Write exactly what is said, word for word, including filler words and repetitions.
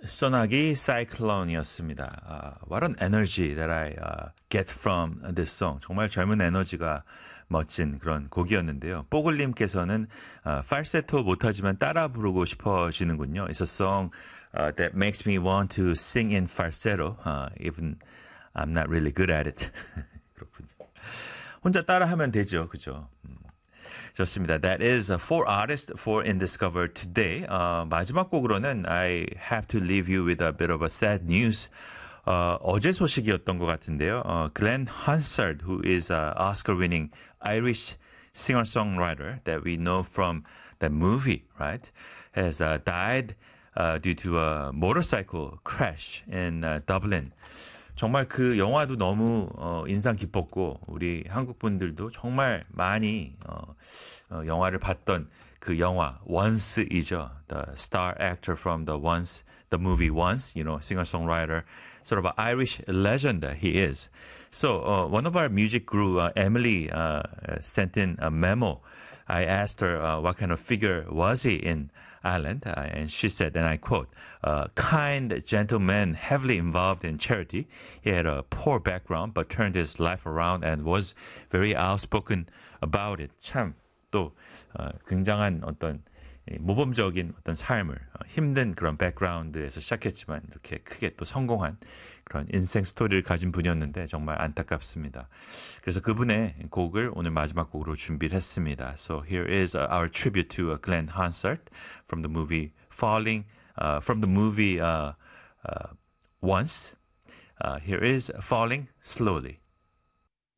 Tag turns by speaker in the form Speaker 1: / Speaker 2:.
Speaker 1: 소나기 Cyclone이었습니다. Uh, what an energy that I uh, get from this song. 정말 젊은 에너지가 멋진 그런 곡이었는데요. 뽀글님께서는 uh, falsetto 못하지만 따라 부르고 싶어지는군요. It's a song uh, that makes me want to sing in falsetto, uh, even I'm not really good at it. 그렇군요. 혼자 따라하면 되죠, 그죠? 음. 좋습니다. That is four artists for Indiscover today. 어, 마지막 곡으로는 I have to leave you with a bit of a sad news. 어, 어제 소식이었던 것 같은데요. 어, Glenn Hansard, who is an Oscar-winning Irish singer-songwriter that we know from the movie, right, has uh, died uh, due to a motorcycle crash in uh, Dublin. 정말 그 영화도 너무 어, 인상 깊었고 우리 한국 분들도 정말 많이 어, 어, 영화를 봤던 그 영화 Once이죠. The star actor from the Once, the movie Once, you know, singer-songwriter, sort of an Irish legend he is. So uh, one of our music guru, uh, Emily, uh, sent in a memo. I asked her uh, what kind of figure was he in Ireland, uh, and she said, and I quote, uh, kind gentleman heavily involved in charity. He had a poor background but turned his life around and was very outspoken about it. 참 또 어, 굉장한 어떤 모범적인 어떤 삶을 어, 힘든 그런 백그라운드에서 시작했지만 이렇게 크게 또 성공한 그런 인생 스토리를 가진 분이었는데 정말 안타깝습니다. 그래서 그분의 곡을 오늘 마지막 곡으로 준비를 했습니다. So here is our tribute to Glenn Hansard from the movie Falling, uh, from the movie uh, uh, Once. Uh, here is Falling Slowly.